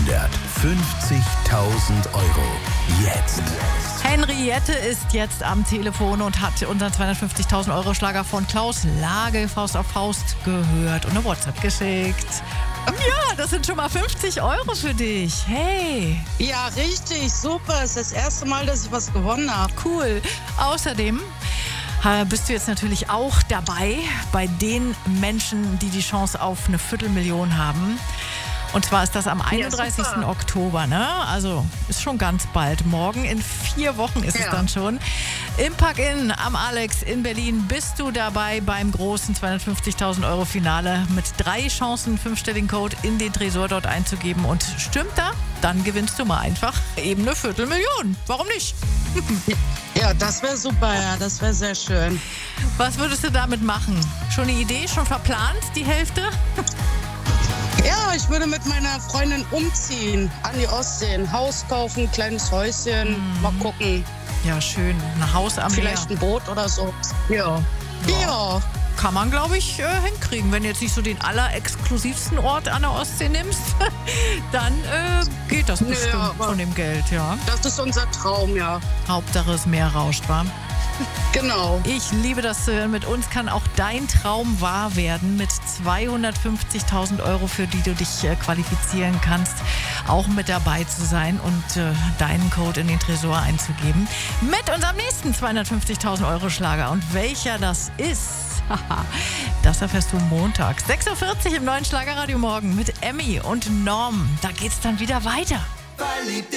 Euro. Jetzt. Henriette ist jetzt am Telefon und hat unseren 250.000 Euro Schlager von Klaus Lage Faust auf Faust gehört und eine WhatsApp geschickt. Ja, das sind schon mal 50 Euro für dich. Hey. Ja, richtig, super. Es ist das erste Mal, dass ich was gewonnen habe. Cool. Außerdem bist du jetzt natürlich auch dabei bei den Menschen, die die Chance auf eine Viertelmillion haben. Und zwar ist das am 31. Oktober, ne? Also ist schon ganz bald. Morgen in 4 Wochen ist es dann schon. Im Park-In am Alex in Berlin bist du dabei beim großen 250.000 Euro Finale mit 3 Chancen, 5-stelligen Code in den Tresor dort einzugeben. Und stimmt da? Dann gewinnst du mal einfach eben eine Viertelmillion. Warum nicht? Ja, das wäre super, ja, das wäre sehr schön. Was würdest du damit machen? Schon eine Idee? Schon verplant, die Hälfte? Ja, ich würde mit meiner Freundin umziehen an die Ostsee. Ein Haus kaufen, kleines Häuschen, mal gucken. Ja, schön. Ein Haus am Vielleicht Meer. ein Boot oder so. Ja. Kann man, glaube ich, hinkriegen. Wenn du jetzt nicht so den allerexklusivsten Ort an der Ostsee nimmst, dann geht das bestimmt von dem Geld, ja. Das ist unser Traum, ja. Hauptsache das Meer rauscht, wa? Genau. Ich liebe das zu hören. Mit uns kann auch dein Traum wahr werden mit 250.000 Euro, für die du dich qualifizieren kannst, auch mit dabei zu sein und deinen Code in den Tresor einzugeben. Mit unserem nächsten 250.000 Euro Schlager. Und welcher das ist, das erfährst du Montag. 6.40 Uhr im neuen Schlagerradio morgen mit Emmy und Norm. Da geht's dann wieder weiter.